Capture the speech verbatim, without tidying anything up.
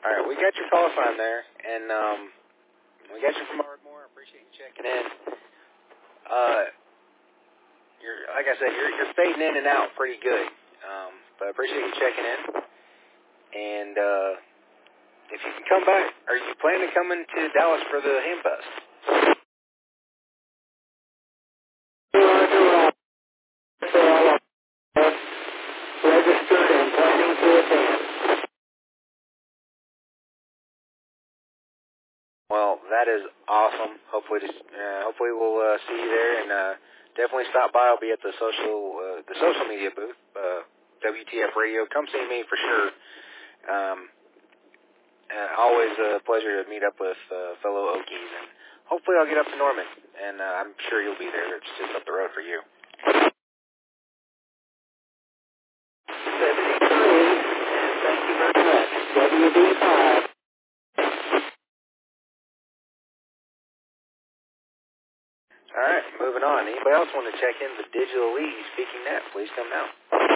All right, we got your call sign there, and um, we got you from Ardmore. I appreciate you checking in. Uh, you're like I said, you're you're fading in and out pretty good. Um, but I appreciate you checking in. And uh, if you can come back, are you planning to come into Dallas for the Ham Fest? Registered and planning to attend. Well, that is awesome. Hopefully, to, uh, hopefully we'll uh, see you there, and uh, definitely stop by. I'll be at the social uh, the social media booth, uh, W T F Radio. Come see me for sure. Um, uh, always a pleasure to meet up with uh, fellow Okies, and hopefully I'll get up to Norman, and uh, I'm sure you'll be there. It's just up the road for you. seventy-three, and thank you very much. W D five. All right, moving on. Anybody else want to check in the Digital Lee speaking net? Please come now.